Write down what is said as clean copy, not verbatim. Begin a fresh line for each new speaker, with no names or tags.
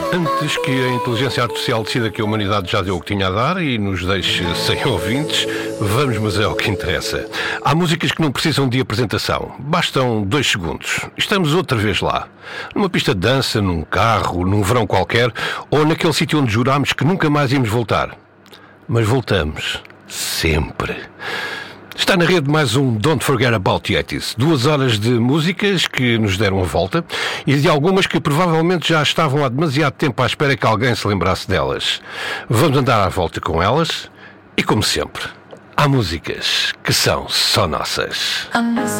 Antes que a inteligência artificial decida que a humanidade já deu o que tinha a dar e nos deixe sem ouvintes, vamos, mas é ao que interessa. Há músicas que não precisam de apresentação. Bastam 2 segundos. Estamos outra vez lá. Numa pista de dança, num carro, num verão qualquer, ou naquele sítio onde jurámos que nunca mais íamos voltar. Mas voltamos. Sempre. Está na rede mais um Don't Forget About Yetis. 2 horas de músicas que nos deram a volta e de algumas que provavelmente já estavam há demasiado tempo à espera que alguém se lembrasse delas. Vamos andar à volta com elas e, como sempre, há músicas que são só nossas.